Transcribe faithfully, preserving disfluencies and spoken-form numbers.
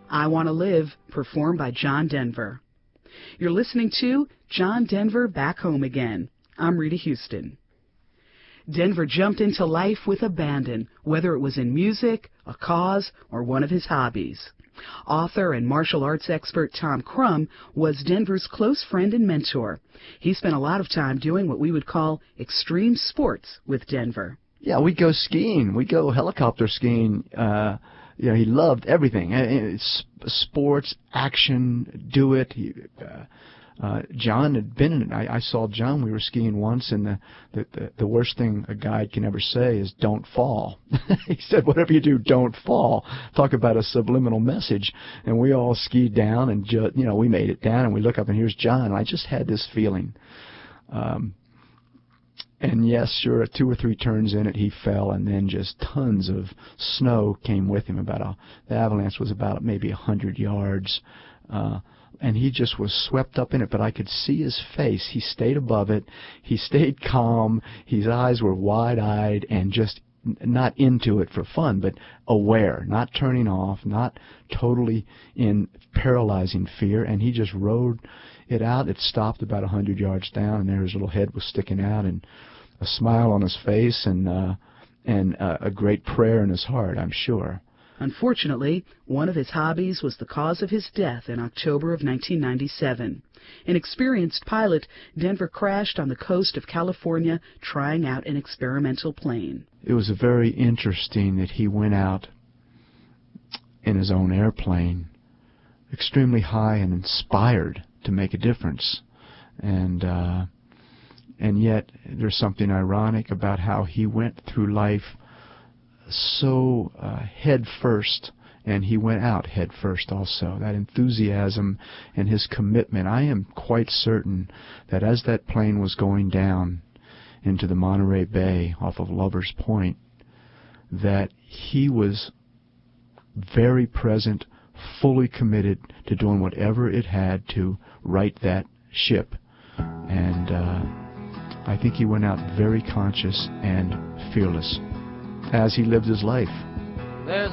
I Want to Live, performed by John Denver. You're listening to John Denver Back Home Again. I'm Rita Houston. Denver jumped into life with abandon, whether it was in music, a cause, or one of his hobbies. Author and martial arts expert Tom Crum was Denver's close friend and mentor. He spent a lot of time doing what we would call extreme sports with Denver. Yeah, we'd go skiing. We'd go helicopter skiing. Uh, you know, he loved everything. It's sports, action, do it. He, uh, Uh, John had been in it. I, I saw John. We were skiing once, and the, the, the, the worst thing a guide can ever say is don't fall. He said, whatever you do, don't fall. Talk about a subliminal message. And we all skied down, and, ju- you know, we made it down, and we look up, and here's John. And I just had this feeling. Um, and, yes, sure, two or three turns in it, he fell, and then just tons of snow came with him. About a, the avalanche was about maybe one hundred yards. Uh And he just was swept up in it, but I could see his face. He stayed above it. He stayed calm. His eyes were wide-eyed and just not into it for fun, but aware, not turning off, not totally in paralyzing fear. And he just rode it out. It stopped about one hundred yards down, and there his little head was sticking out and a smile on his face and, uh, and uh, a great prayer in his heart, I'm sure. Unfortunately, one of his hobbies was the cause of his death in October of nineteen ninety-seven. An experienced pilot, Denver crashed on the coast of California trying out an experimental plane. It was very interesting that he went out in his own airplane, extremely high and inspired to make a difference. And uh, and yet there's something ironic about how he went through life so uh, head first, and he went out head first also. That enthusiasm and his commitment. I am quite certain that as that plane was going down into the Monterey Bay off of Lover's Point, that he was very present, fully committed to doing whatever it had to right that ship. And uh, I think he went out very conscious and fearless as he lived his life. There's